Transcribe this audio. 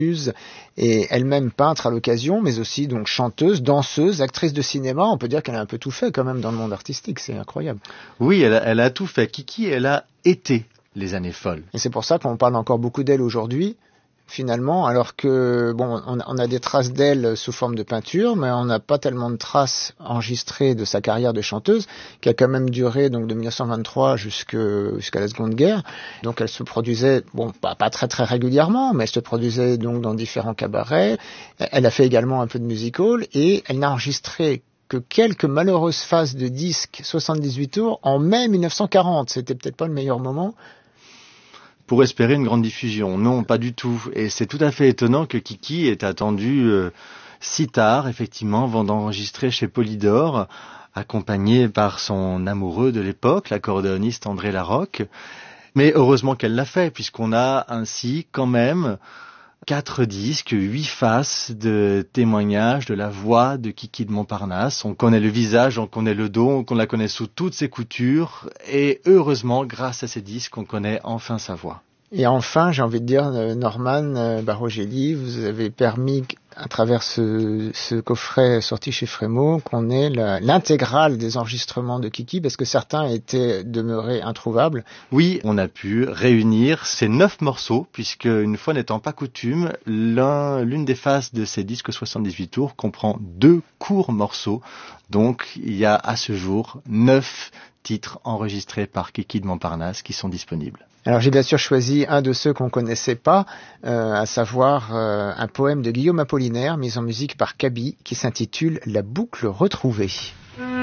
et elle-même peintre à l'occasion, mais aussi donc chanteuse, danseuse, actrice de cinéma. On peut dire qu'elle a un peu tout fait quand même dans le monde artistique, c'est incroyable. Oui, elle a tout fait. Kiki, elle a été les années folles. Et c'est pour ça qu'on parle encore beaucoup d'elle aujourd'hui, finalement, alors que on a des traces d'elle sous forme de peinture, mais on n'a pas tellement de traces enregistrées de sa carrière de chanteuse, qui a quand même duré donc de 1923 jusqu'à la Seconde Guerre. Donc elle se produisait, pas très très régulièrement, mais elle se produisait donc dans différents cabarets. Elle a fait également un peu de music-hall et elle n'a enregistré que quelques malheureuses phases de disques 78 tours en mai 1940. C'était peut-être pas le meilleur moment pour espérer une grande diffusion. Non, pas du tout. Et c'est tout à fait étonnant que Kiki ait attendu si tard, effectivement, avant d'enregistrer chez Polydor, accompagnée par son amoureux de l'époque, l'accordéoniste André Larocque. Mais heureusement qu'elle l'a fait, puisqu'on a ainsi quand même 4 disques, 8 faces de témoignages de la voix de Kiki de Montparnasse. On connaît le visage, on connaît le dos, on la connaît sous toutes ses coutures. Et heureusement, grâce à ces disques, on connaît enfin sa voix. Et enfin, j'ai envie de dire, Norman Barogeli, vous avez permis, à travers ce coffret sorti chez Frémaux, qu'on ait l'intégrale des enregistrements de Kiki, parce que certains étaient demeurés introuvables. Oui, on a pu réunir ces 9 morceaux, puisque, une fois n'étant pas coutume, l'une des faces de ces disques 78 tours comprend 2 courts morceaux. Donc, il y a à ce jour 9 titres enregistrés par Kiki de Montparnasse qui sont disponibles. Alors j'ai bien sûr choisi un de ceux qu'on connaissait pas, à savoir un poème de Guillaume Apollinaire mis en musique par Kaby qui s'intitule La boucle retrouvée.